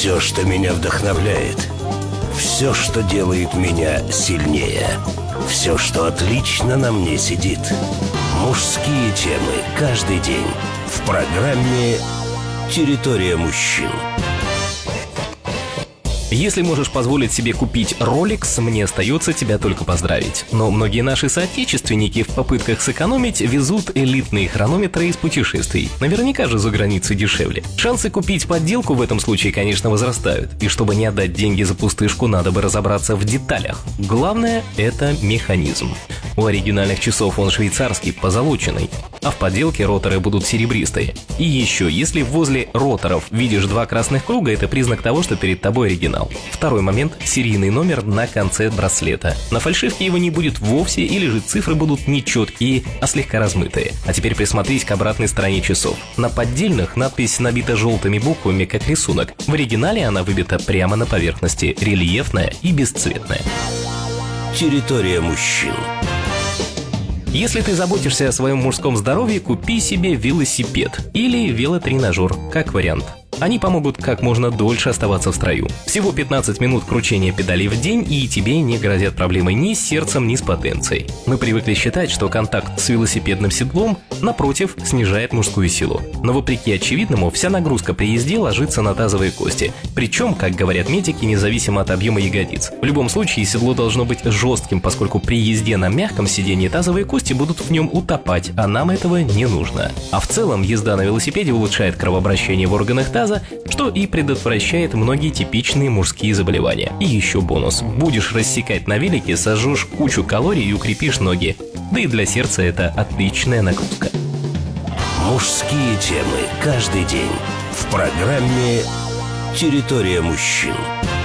Все, что меня вдохновляет, все, что делает меня сильнее, все, что отлично на мне сидит. Мужские темы каждый день в программе «Территория мужчин». Если можешь позволить себе купить Rolex, мне остается тебя только поздравить. Но многие наши соотечественники в попытках сэкономить везут элитные хронометры из путешествий. Наверняка же за границей дешевле. Шансы купить подделку в этом случае, конечно, возрастают. И чтобы не отдать деньги за пустышку, надо бы разобраться в деталях. Главное – это механизм. У оригинальных часов он швейцарский, позолоченный, а в подделке роторы будут серебристые. И еще, если возле роторов видишь два красных круга, это признак того, что перед тобой оригинал. Второй момент – серийный номер на конце браслета. На фальшивке его не будет вовсе, или же цифры будут не четкие, а слегка размытые. А теперь присмотрись к обратной стороне часов. На поддельных надпись набита желтыми буквами, как рисунок. В оригинале она выбита прямо на поверхности, рельефная и бесцветная. Территория мужчин. Если ты заботишься о своем мужском здоровье, купи себе велосипед или велотренажер, как вариант. Они помогут как можно дольше оставаться в строю. Всего 15 минут кручения педалей в день, и тебе не грозят проблемы ни с сердцем, ни с потенцией. Мы привыкли считать, что контакт с велосипедным седлом, напротив, снижает мужскую силу. Но вопреки очевидному, вся нагрузка при езде ложится на тазовые кости. Причем, как говорят медики, независимо от объема ягодиц. В любом случае, седло должно быть жестким, поскольку при езде на мягком сидении тазовые кости будут в нем утопать, а нам этого не нужно. А в целом, езда на велосипеде улучшает кровообращение в органах таза, что и предотвращает многие типичные мужские заболевания. И еще бонус. Будешь рассекать на велике, сожжешь кучу калорий и укрепишь ноги. Да и для сердца это отличная нагрузка. Мужские темы каждый день в программе «Территория мужчин».